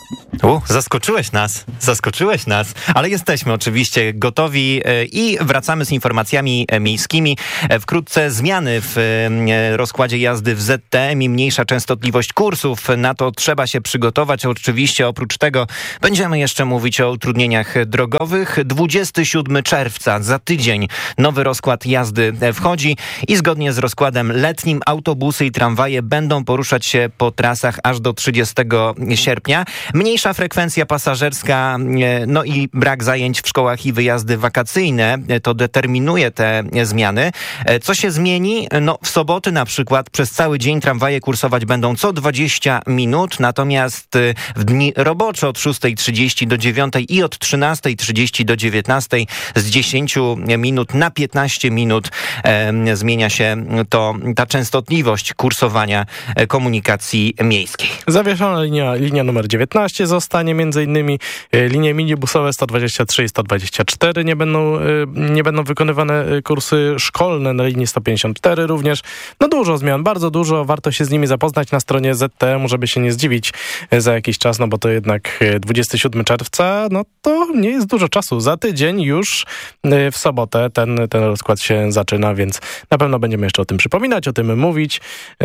Zaskoczyłeś nas, ale jesteśmy oczywiście gotowi i wracamy z informacjami miejskimi. Wkrótce zmiany w rozkładzie jazdy w ZTM i mniejsza częstotliwość kursów. Na to trzeba się przygotować. Oczywiście oprócz tego będziemy jeszcze mówić o utrudnieniach drogowych. 27 czerwca, za tydzień, nowy rozkład jazdy wchodzi i zgodnie z rozkładem letnim autobusy i tramwaje będą poruszać się po trasach aż do 30 sierpnia. Mniejsza frekwencja pasażerska, no i brak zajęć w szkołach i wyjazdy wakacyjne, to determinuje te zmiany. Co się zmieni? No w soboty na przykład przez cały dzień tramwaje kursować będą co 20 minut, natomiast w dni robocze od 6:30 do 9:00 i od 13:30 do 19:00 z 10 minut na 15 minut zmienia się ta częstotliwość kursowania komunikacji miejskiej. Zawieszona linia numer 19 zostanie, między innymi linie minibusowe 123 i 124 nie będą wykonywane kursy szkolne na linii 154 również. No dużo zmian, bardzo dużo, warto się z nimi zapoznać na stronie ZTM, żeby się nie zdziwić za jakiś czas, no bo to jednak 27 czerwca, no to nie jest dużo czasu. Za tydzień już w sobotę ten rozkład się zaczyna, więc na pewno będziemy jeszcze o tym przypominać, o tym mówić,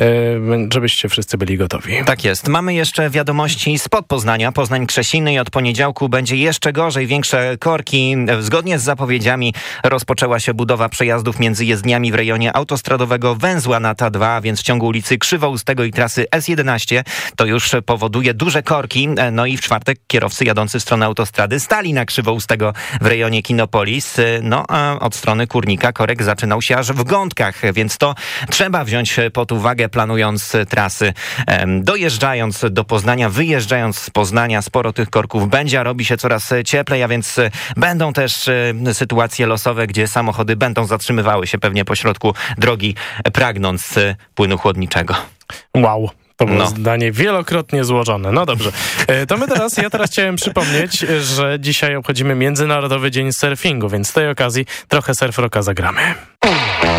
żebyście wszyscy byli gotowi. Tak jest. Mamy jeszcze wiadomości spod Poznania. Poznań-Krzesiny i od poniedziałku będzie jeszcze gorzej, większe korki. Zgodnie z zapowiedziami rozpoczęła się budowa przejazdów między jezdniami w rejonie autostradowego węzła na T2, więc w ciągu ulicy Krzywoustego i trasy S11 to już powoduje duże korki. No i w czwartek kierowcy jadący w stronę autostrady stali na Krzywoustego w rejonie Kinopolis. No a od strony Kurnika korek zaczynał się aż w Gądkach, więc to trzeba wziąć pod uwagę, planując trasy. Dojeżdżając do Poznania, wyjeżdżając z Poznania, sporo tych korków będzie, a robi się coraz cieplej, a więc będą też sytuacje losowe, gdzie samochody będą zatrzymywały się pewnie pośrodku drogi, pragnąc płynu chłodniczego. Wow. To było zdanie wielokrotnie złożone. No dobrze. To ja teraz chciałem przypomnieć, że dzisiaj obchodzimy Międzynarodowy Dzień Surfingu, więc z tej okazji trochę surf rocka zagramy.